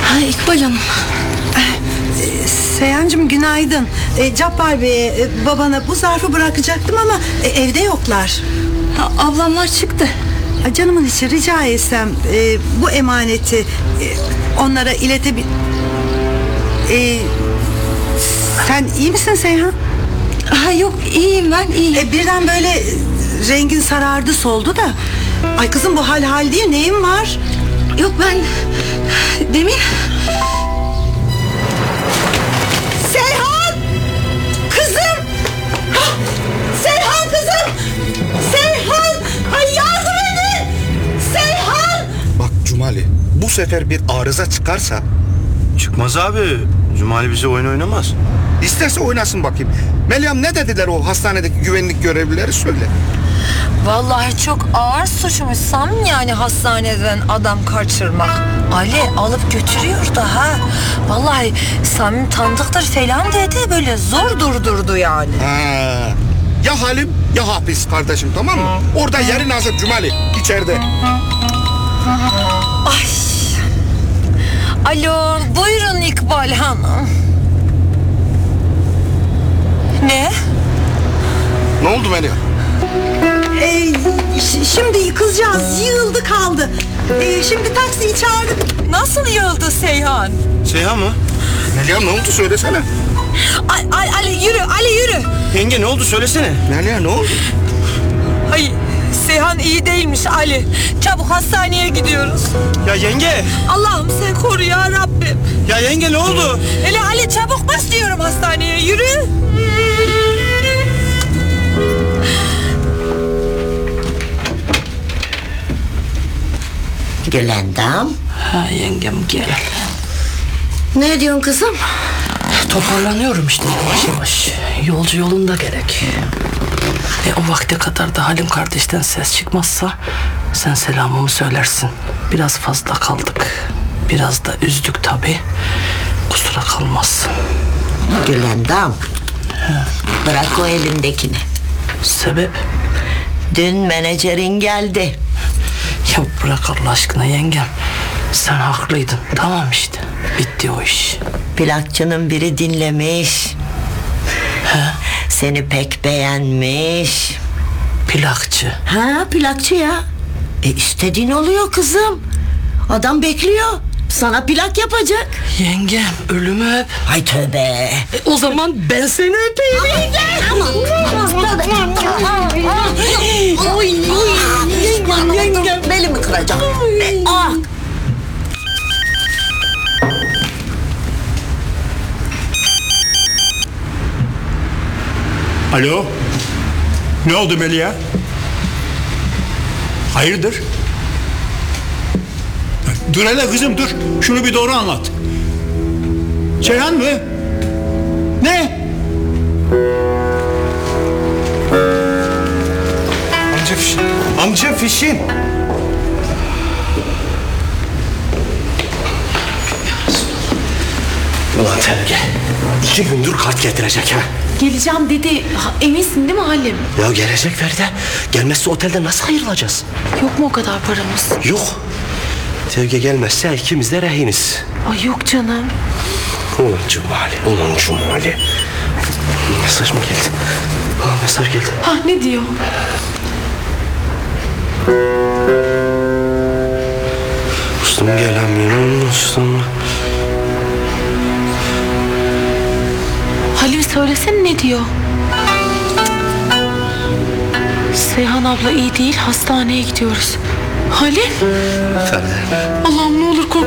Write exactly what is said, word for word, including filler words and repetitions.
Ha, İkbal Hanım. Seyhancığım günaydın. E, Cabbar Bey'e e, babana bu zarfı bırakacaktım ama e, evde yoklar. Ha, ablamlar çıktı. Ha, canımın içi rica etsem e, bu emaneti e, onlara iletebil... E, sen iyi misin Seyhan? Ha, yok iyiyim ben iyiyim. E, birden böyle e, rengin sarardı soldu da. Ay kızım bu hal hal değil, neyin var? Yok ben demin... Seyhan! Kızım! Hah! Seyhan kızım! Seyhan! Ay yardım edin! Seyhan! Bak Cumali, bu sefer bir arıza çıkarsa Çıkmaz abi. Cumali bize oyun oynamaz. isterse oynasın bakayım. Meryem ne dediler o hastanedeki güvenlik görevlileri söyle. Vallahi çok ağır suçmuş Sam, yani hastaneden adam kaçırmak. Ali alıp götürüyor da ha. Vallahi Samim tanıdıktır falan dedi, böyle zor durdurdu yani. Ha. Ya halim ya hapis kardeşim, tamam mı? Orada yerin hazır Cumali, içeride. Ay. Alo, buyurun İkbal Hanım. Ne? Ne oldu Meryem? E, ş- şimdi kızcağız yığıldı kaldı. E, şimdi taksiyi çağırdık. Nasıl yıldı Seyhan? Seyhan mı? Meryem ne oldu söylesene. Al, al, Ali yürü, Ali yürü. Yenge ne oldu söylesene. Meryem ne oldu? Ay, Seyhan iyi değilmiş Ali. Çabuk hastaneye gidiyoruz. Ya yenge. Allah'ım sen koru ya Rabbim. Ya yenge ne oldu? Hele Ali çabuk bas diyorum hastaneye, yürü. Gülendam. Ha, yengem gel. Ne diyorsun kızım? Toparlanıyorum işte yavaş yavaş. Yolcu yolunda gerek. E, o vakte kadar da Halim kardeşten ses çıkmazsa sen selamımı söylersin. Biraz fazla kaldık. Biraz da üzdük tabii. Kusura kalmazsın. Gülendam. Bırak o elindekini. Sebep? Dün menajerin geldi. Ya bırak Allah aşkına yengem. Sen haklıydın. Tamam işte. Bitti o iş. Plakçının biri dinlemiş. He? Seni pek beğenmiş. Plakçı. Ha, plakçı ya. E istediğin oluyor kızım. Adam bekliyor. Sana plak yapacak. Yengem ölümü öp. Ay tövbe. E, o zaman ben seni öpeyim. Oy, yengem, yengem. Belimi kıracağım. Be- Ah. Alo. Ne oldu Melia? Hayırdır? Dur hele kızım dur. Şunu bir doğru anlat. Seyhan mı? Ne? Amca fişin. Amca fişin. Ulan Terge. İki gündür kart getirecek ha. Geleceğim dedi. Ha, eminsin değil mi Halim? Ya gelecek Feride. Gelmezse otelden nasıl ayrılacağız? Yok mu o kadar paramız? Yok. Terge gelmezse ikimiz de rehiniz. Ay yok canım. Ulan Cumali. Ulan Cumali. Mesaj mı geldi? Ha, mesaj geldi. Ha, ne diyor? Ustum gelemiyorum ustum. Halim söylesene ne diyor? Seyhan abla iyi değil, hastaneye gidiyoruz. Halim? Feride. Allah'ım ne olur korkma.